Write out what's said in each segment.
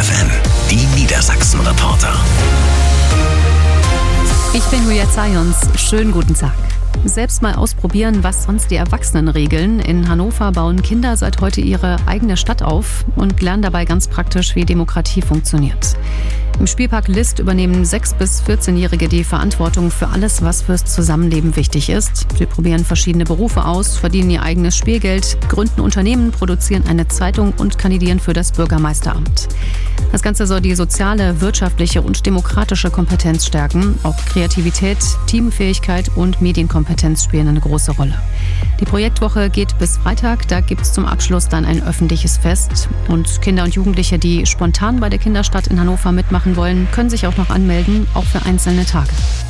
FFN, die Niedersachsen-Reporter. Ich bin Julia Zayons. Schönen guten Tag. Selbst mal ausprobieren, was sonst die Erwachsenen regeln. In Hannover bauen Kinder seit heute ihre eigene Stadt auf und lernen dabei ganz praktisch, wie Demokratie funktioniert. Im Spielpark List übernehmen 6- bis 14-Jährige die Verantwortung für alles, was fürs Zusammenleben wichtig ist. Sie probieren verschiedene Berufe aus, verdienen ihr eigenes Spielgeld, gründen Unternehmen, produzieren eine Zeitung und kandidieren für das Bürgermeisteramt. Das Ganze soll die soziale, wirtschaftliche und demokratische Kompetenz stärken. Auch Kreativität, Teamfähigkeit und Medienkompetenz spielen eine große Rolle. Die Projektwoche geht bis Freitag. Da gibt es zum Abschluss dann ein öffentliches Fest. Und Kinder und Jugendliche, die spontan bei der Kinderstadt in Hannover mitmachen wollen, können sich auch noch anmelden, auch für einzelne Tage.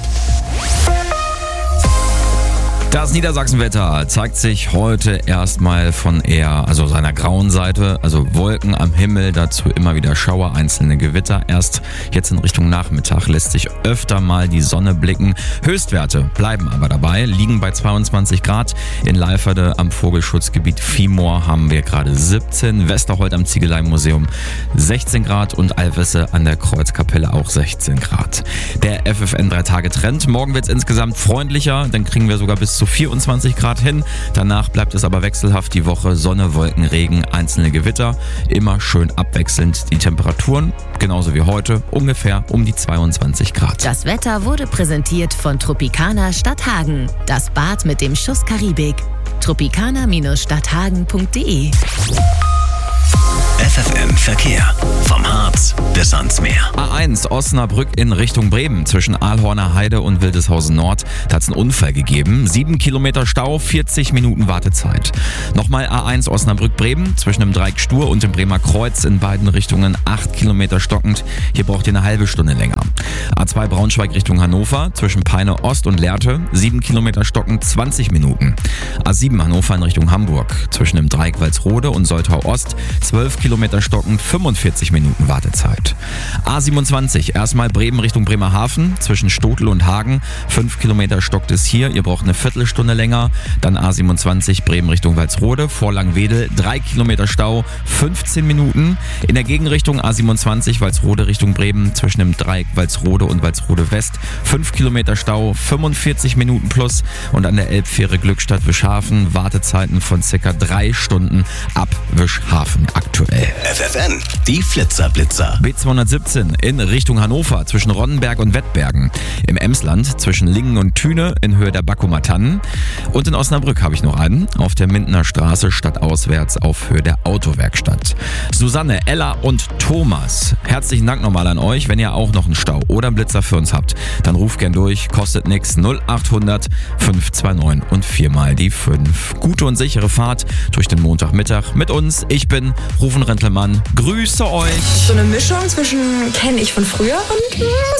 Das Niedersachsenwetter zeigt sich heute erstmal von eher seiner grauen Seite, also Wolken am Himmel, dazu immer wieder Schauer, einzelne Gewitter. Erst jetzt in Richtung Nachmittag lässt sich öfter mal die Sonne blicken. Höchstwerte bleiben aber dabei, liegen bei 22 Grad. In Leiferde am Vogelschutzgebiet Viehmoor haben wir gerade 17, Westerhold am Ziegeleimuseum 16 Grad und Alvesse an der Kreuzkapelle auch 16 Grad. Der FFN 3-Tage-Trend. Morgen wird es insgesamt freundlicher, dann kriegen wir sogar bis zu 24 Grad hin. Danach bleibt es aber wechselhaft die Woche. Sonne, Wolken, Regen, einzelne Gewitter. Immer schön abwechselnd. Die Temperaturen, genauso wie heute, ungefähr um die 22 Grad. Das Wetter wurde präsentiert von Tropicana Stadthagen. Das Bad mit dem Schuss Karibik. Tropicana-stadthagen.de. FFN Verkehr. Vom Harz bis ans Meer. A1 Osnabrück in Richtung Bremen zwischen Ahlhorner Heide und Wildeshausen Nord. Da hat es einen Unfall gegeben. 7 Kilometer Stau, 40 Minuten Wartezeit. Nochmal A1 Osnabrück-Bremen zwischen dem Dreieck Stur und dem Bremer Kreuz in beiden Richtungen 8 Kilometer stockend. Hier braucht ihr eine halbe Stunde länger. A2 Braunschweig Richtung Hannover zwischen Peine Ost und Lehrte 7 Kilometer stockend, 20 Minuten. A7 Hannover in Richtung Hamburg zwischen dem Dreieck Walsrode und Soltau Ost 12 Kilometer stockend, 45 Minuten Wartezeit. A27 erstmal Bremen Richtung Bremerhaven zwischen Stotel und Hagen 5 Kilometer stockt es hier, ihr braucht eine Viertelstunde länger. Dann A27 Bremen Richtung Walsrode vor Langwedel 3 Kilometer Stau, 15 Minuten. In der Gegenrichtung A27 Walsrode Richtung Bremen zwischen dem Dreieck Walsrode und Walsrode West 5 Kilometer Stau, 45 Minuten plus. Und an der Elbfähre Glückstadt-Wischhafen Wartezeiten von ca. 3 Stunden ab Wischhafen aktuell. FFN, die Flitzer-Blitzer. B217 in Richtung Hannover zwischen Ronnenberg und Wettbergen. Im Emsland zwischen Lingen und Thüne in Höhe der Backumer Tannen. Und in Osnabrück habe ich noch einen. Auf der Mindener Straße stadtauswärts auf Höhe der Autowerkstatt. Susanne, Ella und Thomas, herzlichen Dank nochmal an euch. Wenn ihr auch noch einen Stau oder einen Blitzer für uns habt, dann ruft gern durch. Kostet nix. 0800 529 und 4 mal die 5. Gute und sichere Fahrt durch den Montagmittag mit uns. Ich bin Rufen Rentelmann. Grüße euch. So eine Mischung zwischen kenne ich von früher und